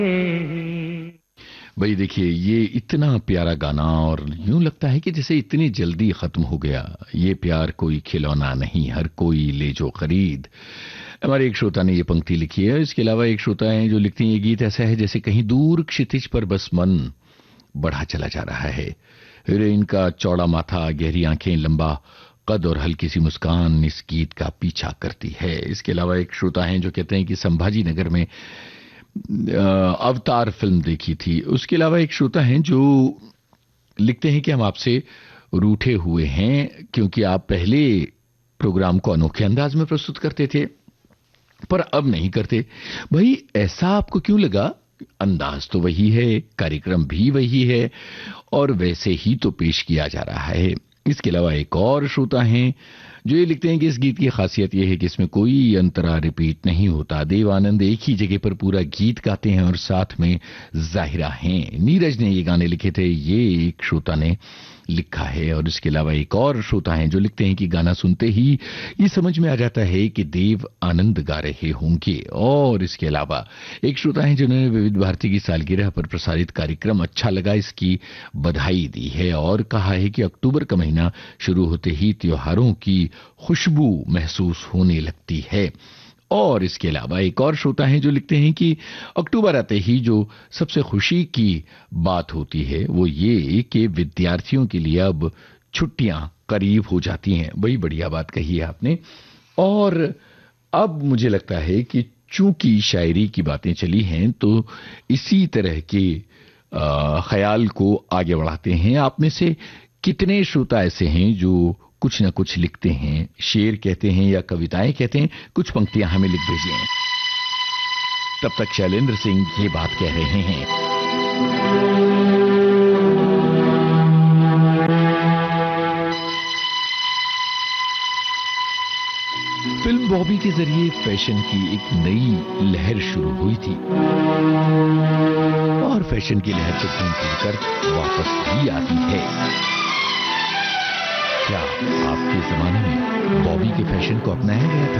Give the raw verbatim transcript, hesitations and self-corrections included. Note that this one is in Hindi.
भाई देखिए, ये इतना प्यारा गाना और यूं लगता है कि जैसे इतनी जल्दी खत्म हो गया। ये प्यार कोई खिलौना नहीं, हर कोई ले जो खरीद। हमारे एक श्रोता ने ये पंक्ति लिखी है। इसके अलावा एक श्रोता है जो लिखती है, ये गीत ऐसा है जैसे कहीं दूर क्षितिज पर बस मन बढ़ा चला जा रहा है। हीरोइन का चौड़ा माथा, गहरी आंखें, लंबा कद और हल्की सी मुस्कान इस गीत का पीछा करती है। इसके अलावा एक श्रोता हैं जो कहते हैं कि संभाजी नगर में अवतार फिल्म देखी थी। उसके अलावा एक श्रोता हैं जो लिखते हैं कि हम आपसे रूठे हुए हैं क्योंकि आप पहले प्रोग्राम को अनोखे अंदाज में प्रस्तुत करते थे पर अब नहीं करते। भाई ऐसा आपको क्यों लगा? अंदाज तो वही है, कार्यक्रम भी वही है और वैसे ही तो पेश किया जा रहा है। इसके अलावा एक और श्रोता हैं जो ये लिखते हैं कि इस गीत की खासियत यह है कि इसमें कोई अंतरा रिपीट नहीं होता। देव आनंद एक ही जगह पर पूरा गीत गाते हैं और साथ में जाहिरा हैं। नीरज ने ये गाने लिखे थे, ये एक श्रोता ने लिखा है। और इसके अलावा एक और श्रोता हैं जो लिखते हैं कि गाना सुनते ही ये समझ में आ जाता है कि देव आनंद गा रहे होंगे। और इसके अलावा एक श्रोता हैं जिन्होंने विविध भारती की सालगिरह पर प्रसारित कार्यक्रम अच्छा लगा, इसकी बधाई दी है और कहा है कि अक्टूबर का महीना शुरू होते ही त्योहारों की खुशबू महसूस होने लगती है। और इसके अलावा एक और श्रोता हैं जो लिखते हैं कि अक्टूबर आते ही जो सबसे खुशी की बात होती है वो ये कि विद्यार्थियों के लिए अब छुट्टियां करीब हो जाती हैं। बड़ी बढ़िया बात कही है आपने। और अब मुझे लगता है कि चूंकि शायरी की बातें चली हैं तो इसी तरह के ख्याल को आगे बढ़ाते हैं। आप में से कितने श्रोता ऐसे हैं जो कुछ न कुछ लिखते हैं, शेर कहते हैं या कविताएं कहते हैं? कुछ पंक्तियां हमें लिख भेजिए। तब तक शैलेंद्र सिंह ये बात कह रहे हैं। फिल्म बॉबी के जरिए फैशन की एक नई लहर शुरू हुई थी और फैशन की लहर को घूम फिर कर वापस भी आती है। क्या आपके जमाने में बॉबी के फैशन को अपनाया गया था?